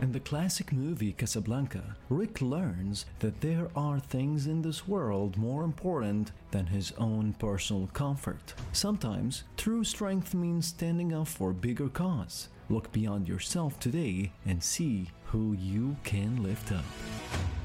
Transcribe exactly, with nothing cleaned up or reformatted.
In the classic movie Casablanca, Rick learns that there are things in this world more important than his own personal comfort. Sometimes, true strength means standing up for a bigger cause. Look beyond yourself today and see who you can lift up.